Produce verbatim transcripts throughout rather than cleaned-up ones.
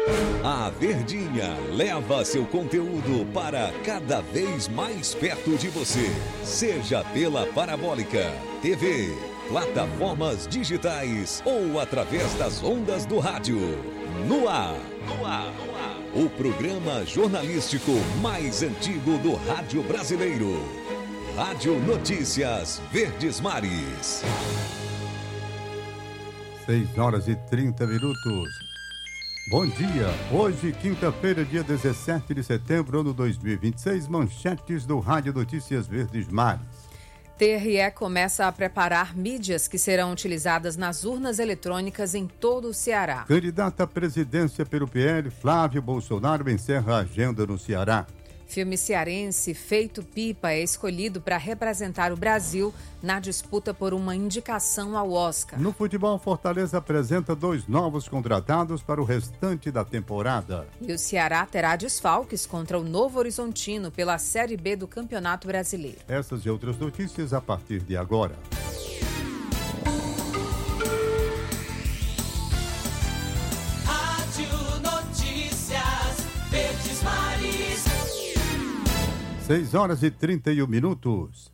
A Verdinha leva seu conteúdo para cada vez mais perto de você. Seja pela Parabólica, T V, plataformas digitais ou através das ondas do rádio. No ar. No ar. No ar. O programa jornalístico mais antigo do rádio brasileiro. Rádio Notícias Verdes Mares. seis horas e trinta minutos. Bom dia. Hoje, quinta-feira, dia dezessete de setembro, ano dois mil e vinte e seis, manchetes do Rádio Notícias Verdes Mares. T R E começa a preparar mídias que serão utilizadas nas urnas eletrônicas em todo o Ceará. Candidata à presidência pelo P L, Flávio Bolsonaro, encerra a agenda no Ceará. Filme cearense Feito Pipa é escolhido para representar o Brasil na disputa por uma indicação ao Oscar. No futebol, Fortaleza apresenta dois novos contratados para o restante da temporada. E o Ceará terá desfalques contra o Novo Horizontino pela Série B do Campeonato Brasileiro. Essas e outras notícias a partir de agora. seis horas e trinta e um minutos.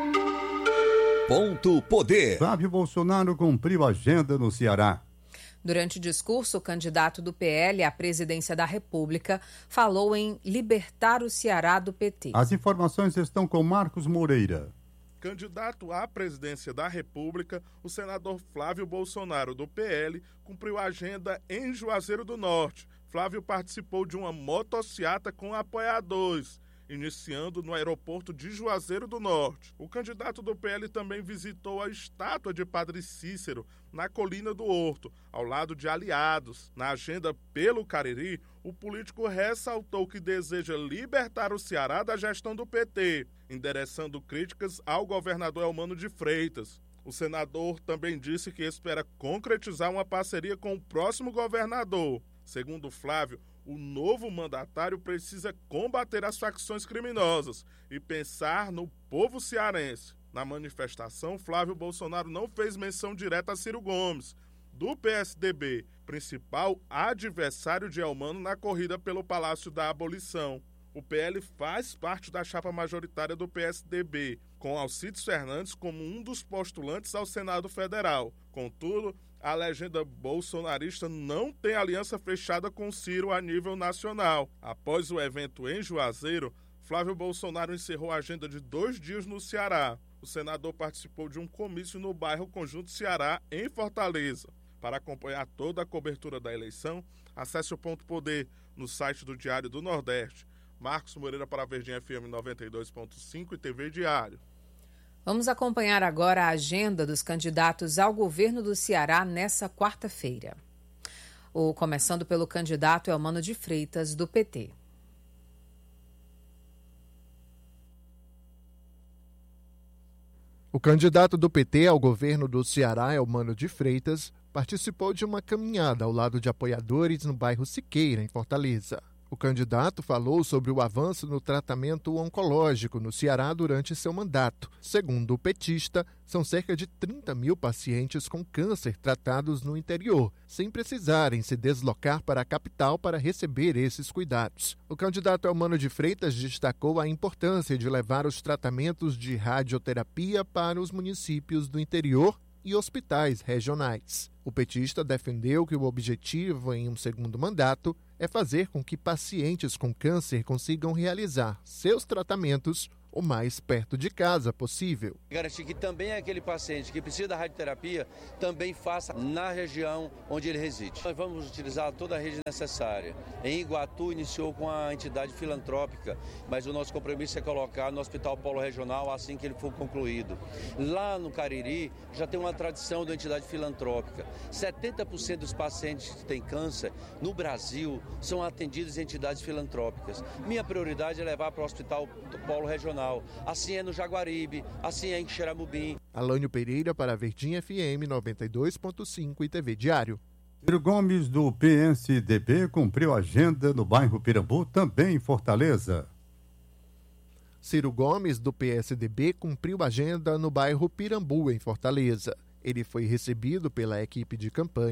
Ponto Poder. Flávio Bolsonaro cumpriu a agenda no Ceará. Durante o discurso, o candidato do P L à presidência da República falou em libertar o Ceará do P T. As informações estão com Marcos Moreira. Candidato à presidência da República, o senador Flávio Bolsonaro, do P L, cumpriu a agenda em Juazeiro do Norte. Flávio participou de uma motociata com apoiadores, iniciando no aeroporto de Juazeiro do Norte. O candidato do P L também visitou a estátua de Padre Cícero, na Colina do Horto, ao lado de aliados. Na agenda pelo Cariri, o político ressaltou que deseja libertar o Ceará da gestão do P T, endereçando críticas ao governador Elmano de Freitas. O senador também disse que espera concretizar uma parceria com o próximo governador. Segundo Flávio, o novo mandatário precisa combater as facções criminosas e pensar no povo cearense. Na manifestação, Flávio Bolsonaro não fez menção direta a Ciro Gomes, do P S D B, principal adversário de Elmano na corrida pelo Palácio da Abolição. O P L faz parte da chapa majoritária do P S D B, com Alcides Fernandes como um dos postulantes ao Senado Federal. Contudo, a legenda bolsonarista não tem aliança fechada com Ciro a nível nacional. Após o evento em Juazeiro, Flávio Bolsonaro encerrou a agenda de dois dias no Ceará. O senador participou de um comício no bairro Conjunto Ceará, em Fortaleza. Para acompanhar toda a cobertura da eleição, acesse o Ponto Poder no site do Diário do Nordeste. Marcos Moreira para a Verdinha F M noventa e dois ponto cinco e T V Diário. Vamos acompanhar agora a agenda dos candidatos ao governo do Ceará nessa quarta-feira. O começando pelo candidato Elmano de Freitas, do P T. O candidato do P T ao governo do Ceará, Elmano de Freitas, participou de uma caminhada ao lado de apoiadores no bairro Siqueira, em Fortaleza. O candidato falou sobre o avanço no tratamento oncológico no Ceará durante seu mandato. Segundo o petista, são cerca de trinta mil pacientes com câncer tratados no interior, sem precisarem se deslocar para a capital para receber esses cuidados. O candidato Elmano de Freitas destacou a importância de levar os tratamentos de radioterapia para os municípios do interior e hospitais regionais. O petista defendeu que o objetivo em um segundo mandato é fazer com que pacientes com câncer consigam realizar seus tratamentos o mais perto de casa possível. Garantir que também aquele paciente que precisa da radioterapia também faça na região onde ele reside. Nós vamos utilizar toda a rede necessária. Em Iguatu iniciou com a entidade filantrópica, mas o nosso compromisso é colocar no Hospital Polo Regional assim que ele for concluído. Lá no Cariri já tem uma tradição da entidade filantrópica. setenta por cento dos pacientes que têm câncer no Brasil são atendidos em entidades filantrópicas. Minha prioridade é levar para o Hospital Polo Regional. Assim é no Jaguaribe, assim é em Xeramubim. Alânio Pereira para a Verdinha F M noventa e dois ponto cinco e T V Diário. Ciro Gomes, do P S D B, cumpriu agenda no bairro Pirambu, também em Fortaleza. Ciro Gomes, do P S D B, cumpriu agenda no bairro Pirambu, em Fortaleza. Ele foi recebido pela equipe de campanha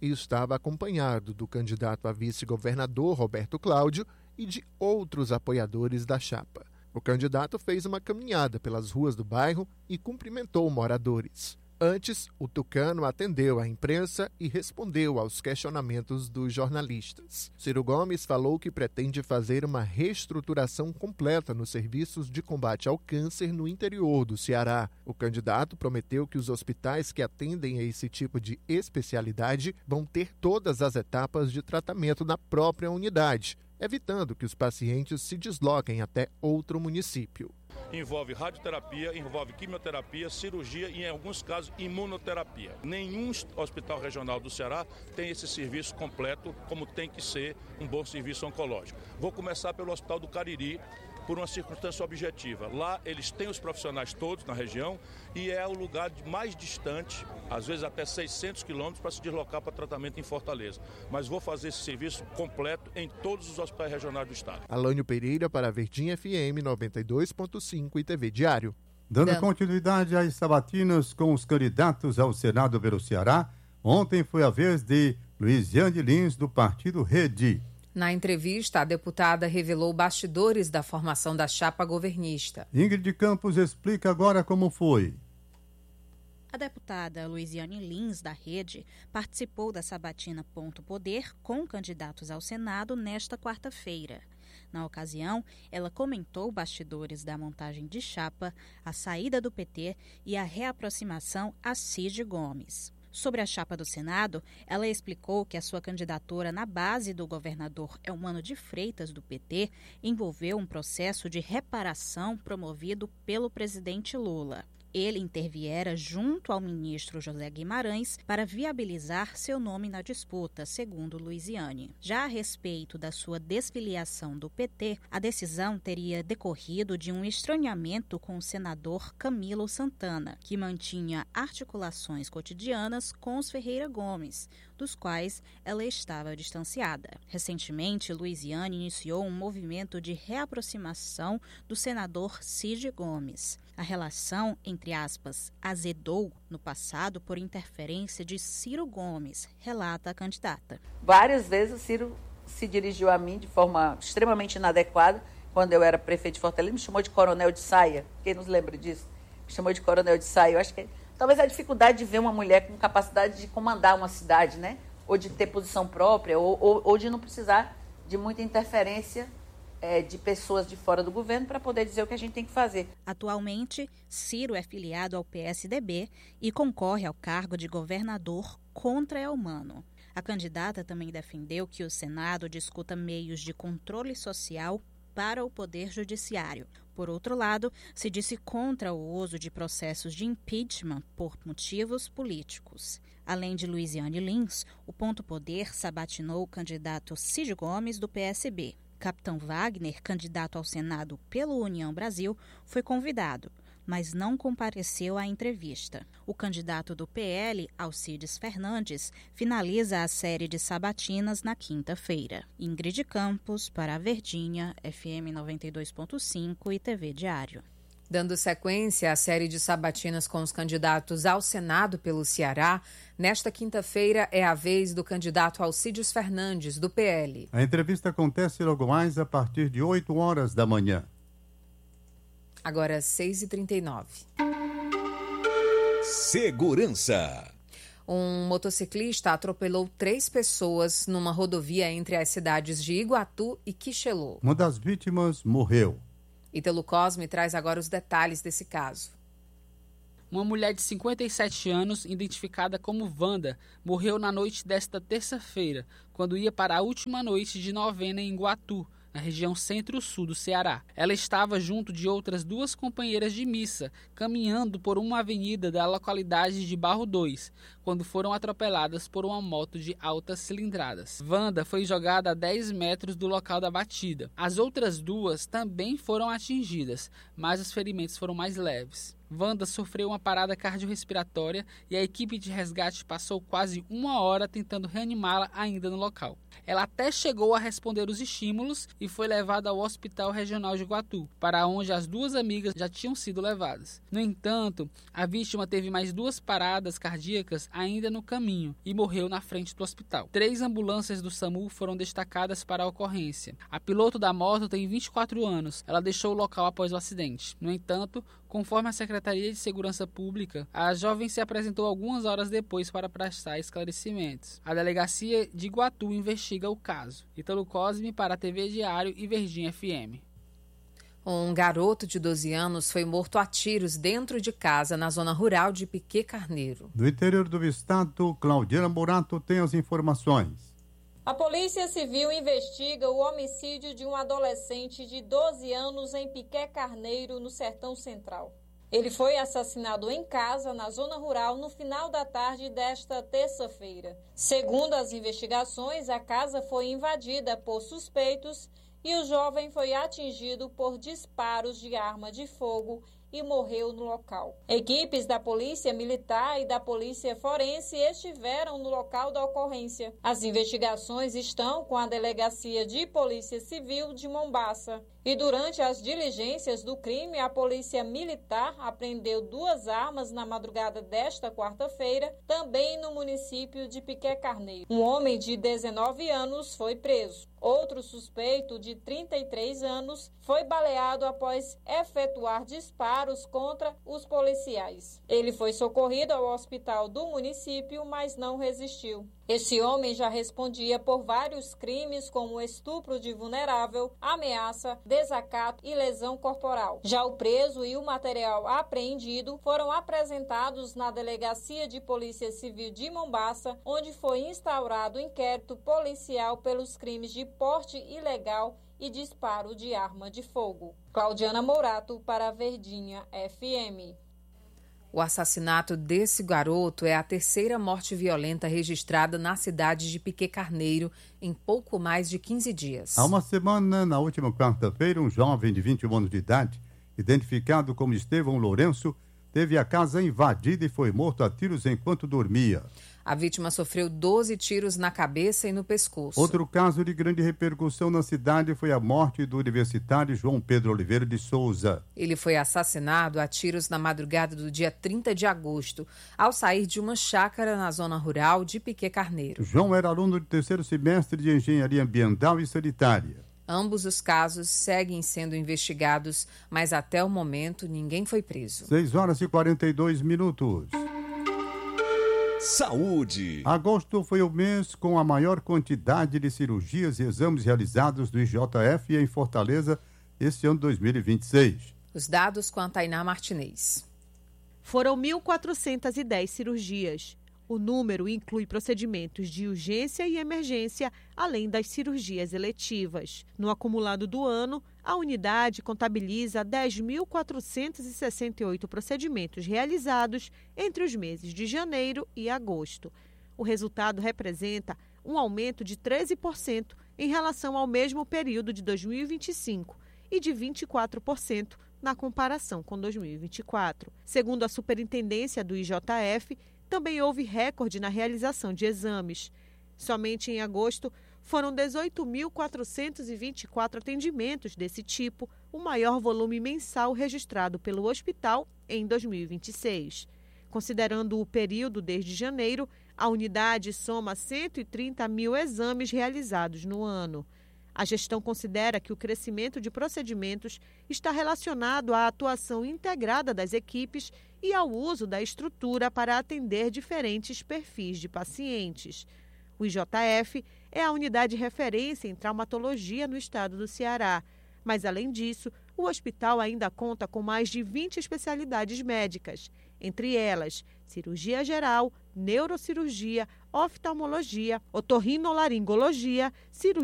e estava acompanhado do candidato a vice-governador Roberto Cláudio e de outros apoiadores da chapa. O candidato fez uma caminhada pelas ruas do bairro e cumprimentou moradores. Antes, o tucano atendeu à imprensa e respondeu aos questionamentos dos jornalistas. Ciro Gomes falou que pretende fazer uma reestruturação completa nos serviços de combate ao câncer no interior do Ceará. O candidato prometeu que os hospitais que atendem a esse tipo de especialidade vão ter todas as etapas de tratamento na própria unidade, evitando que os pacientes se desloquem até outro município. Envolve radioterapia, envolve quimioterapia, cirurgia e, em alguns casos, imunoterapia. Nenhum hospital regional do Ceará tem esse serviço completo, como tem que ser um bom serviço oncológico. Vou começar pelo Hospital do Cariri, por uma circunstância objetiva. Lá eles têm os profissionais todos na região e é o lugar mais distante, às vezes até seiscentos quilômetros, para se deslocar para tratamento em Fortaleza. Mas vou fazer esse serviço completo em todos os hospitais regionais do estado. Alânio Pereira para a Verdinha F M noventa e dois ponto cinco e T V Diário. Dando Dando. continuidade às sabatinas com os candidatos ao Senado pelo Ceará, ontem foi a vez de Luiziane Lins, do Partido Rede. Na entrevista, a deputada revelou bastidores da formação da chapa governista. Ingrid Campos explica agora como foi. A deputada Luiziane Lins, da Rede, participou da sabatina Ponto Poder com candidatos ao Senado nesta quarta-feira. Na ocasião, ela comentou bastidores da montagem de chapa, a saída do P T e a reaproximação a Cid Gomes. Sobre a chapa do Senado, ela explicou que a sua candidatura na base do governador Eumano de Freitas, do P T, envolveu um processo de reparação promovido pelo presidente Lula. Ele interviera junto ao ministro José Guimarães para viabilizar seu nome na disputa, segundo Luiziane. Já a respeito da sua desfiliação do P T, a decisão teria decorrido de um estranhamento com o senador Camilo Santana, que mantinha articulações cotidianas com os Ferreira Gomes, dos quais ela estava distanciada. Recentemente, Luiziane iniciou um movimento de reaproximação do senador Cid Gomes. A relação, entre aspas, azedou no passado por interferência de Ciro Gomes, relata a candidata. Várias vezes o Ciro se dirigiu a mim de forma extremamente inadequada, quando eu era prefeito de Fortaleza, me chamou de coronel de saia. Quem nos lembra disso? Me chamou de coronel de saia. Eu acho que talvez a dificuldade de ver uma mulher com capacidade de comandar uma cidade, né? Ou de ter posição própria, ou, ou, ou de não precisar de muita interferência é, de pessoas de fora do governo para poder dizer o que a gente tem que fazer. Atualmente, Ciro é filiado ao P S D B e concorre ao cargo de governador contra Eumano. A candidata também defendeu que o Senado discuta meios de controle social para o Poder Judiciário. Por outro lado, se disse contra o uso de processos de impeachment por motivos políticos. Além de Luiziane Lins, o Ponto Poder sabatinou o candidato Cid Gomes, do P S B. Capitão Wagner, candidato ao Senado pelo União Brasil, foi convidado, mas não compareceu à entrevista. O candidato do P L, Alcides Fernandes, finaliza a série de sabatinas na quinta-feira. Ingrid Campos, para a Verdinha, F M noventa e dois ponto cinco e T V Diário. Dando sequência à série de sabatinas com os candidatos ao Senado pelo Ceará, nesta quinta-feira é a vez do candidato Alcides Fernandes, do P L. A entrevista acontece logo mais a partir de oito horas da manhã. Agora, seis e trinta e nove. Segurança. Um motociclista atropelou três pessoas numa rodovia entre as cidades de Iguatu e Quixelô. Uma das vítimas morreu. Ítalo Cosme traz agora os detalhes desse caso. Uma mulher de cinquenta e sete anos, identificada como Wanda, morreu na noite desta terça-feira, quando ia para a última noite de novena em Iguatu, na região centro-sul do Ceará. Ela estava junto de outras duas companheiras de missa, caminhando por uma avenida da localidade de Barro dois, quando foram atropeladas por uma moto de altas cilindradas. Wanda foi jogada a dez metros do local da batida. As outras duas também foram atingidas, mas os ferimentos foram mais leves. Wanda sofreu uma parada cardiorrespiratória e a equipe de resgate passou quase uma hora tentando reanimá-la ainda no local. Ela até chegou a responder os estímulos e foi levada ao Hospital Regional de Iguatu, para onde as duas amigas já tinham sido levadas. No entanto, a vítima teve mais duas paradas cardíacas ainda no caminho e morreu na frente do hospital. Três ambulâncias do SAMU foram destacadas para a ocorrência. A piloto da moto tem vinte e quatro anos. Ela deixou o local após o acidente. No entanto, conforme a Secretaria de Segurança Pública, a jovem se apresentou algumas horas depois para prestar esclarecimentos. A delegacia de Iguatu investiga o caso. Ítalo Cosme para a T V Diário e Verdinha F M. Um garoto de doze anos foi morto a tiros dentro de casa na zona rural de Piquet Carneiro. Do interior do estado, Claudiana Morato tem as informações. A Polícia Civil investiga o homicídio de um adolescente de doze anos em Piquet Carneiro, no Sertão Central. Ele foi assassinado em casa, na zona rural, no final da tarde desta terça-feira. Segundo as investigações, a casa foi invadida por suspeitos e o jovem foi atingido por disparos de arma de fogo e morreu no local. Equipes da Polícia Militar e da Polícia Forense estiveram no local da ocorrência. As investigações estão com a Delegacia de Polícia Civil de Mombaça. E durante as diligências do crime, a Polícia Militar apreendeu duas armas na madrugada desta quarta-feira, também no município de Piquet Carneiro. Um homem de dezenove anos foi preso. Outro suspeito, de trinta e três anos, foi baleado após efetuar disparos contra os policiais. Ele foi socorrido ao hospital do município, mas não resistiu. Esse homem já respondia por vários crimes, como estupro de vulnerável, ameaça, desacato e lesão corporal. Já o preso e o material apreendido foram apresentados na Delegacia de Polícia Civil de Mombaça, onde foi instaurado inquérito policial pelos crimes de porte ilegal e disparo de arma de fogo. Claudiana Morato para a Verdinha F M. O assassinato desse garoto é a terceira morte violenta registrada na cidade de Piquet Carneiro em pouco mais de quinze dias. Há uma semana, na última quarta-feira, um jovem de vinte e um anos de idade, identificado como Estevão Lourenço, teve a casa invadida e foi morto a tiros enquanto dormia. A vítima sofreu doze tiros na cabeça e no pescoço. Outro caso de grande repercussão na cidade foi a morte do universitário João Pedro Oliveira de Souza. Ele foi assassinado a tiros na madrugada do dia trinta de agosto, ao sair de uma chácara na zona rural de Piquet Carneiro. João era aluno do terceiro semestre de Engenharia Ambiental e Sanitária. Ambos os casos seguem sendo investigados, mas até o momento ninguém foi preso. seis horas e quarenta e dois minutos. Saúde. Agosto foi o mês com a maior quantidade de cirurgias e exames realizados do I J F em Fortaleza este ano dois mil e vinte e seis. Os dados com a Tainá Martinez. Foram mil quatrocentas e dez cirurgias. O número inclui procedimentos de urgência e emergência, além das cirurgias eletivas. No acumulado do ano, a unidade contabiliza dez mil quatrocentos e sessenta e oito procedimentos realizados entre os meses de janeiro e agosto. O resultado representa um aumento de treze por cento em relação ao mesmo período de dois mil e vinte e cinco e de vinte e quatro por cento na comparação com dois mil e vinte e quatro. Segundo a Superintendência do I J F, também houve recorde na realização de exames. Somente em agosto foram dezoito mil quatrocentos e vinte e quatro atendimentos desse tipo, o maior volume mensal registrado pelo hospital em dois mil e vinte e seis. Considerando o período desde janeiro, a unidade soma cento e trinta mil exames realizados no ano. A gestão considera que o crescimento de procedimentos está relacionado à atuação integrada das equipes e ao uso da estrutura para atender diferentes perfis de pacientes. O I J F é a unidade de referência em traumatologia no estado do Ceará, mas, além disso, o hospital ainda conta com mais de vinte especialidades médicas, entre elas cirurgia geral, neurocirurgia, oftalmologia, otorrinolaringologia, cirurgia